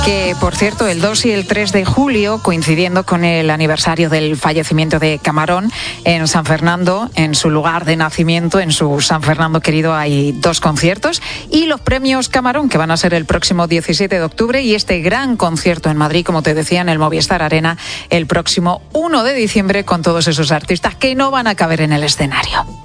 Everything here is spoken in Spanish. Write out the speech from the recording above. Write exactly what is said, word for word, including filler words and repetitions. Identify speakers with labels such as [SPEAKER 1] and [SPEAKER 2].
[SPEAKER 1] Que, por cierto, el dos y el tres de julio, coincidiendo con el aniversario del fallecimiento de Camarón, en San Fernando, en su lugar de nacimiento, en su San Fernando querido, hay dos conciertos. Y los premios Camarón, que van a ser el próximo diecisiete de octubre, y este gran concierto en Madrid, como te decía, en el Movistar Arena, el próximo uno de diciembre, con todos esos artistas que no van a caber en el escenario.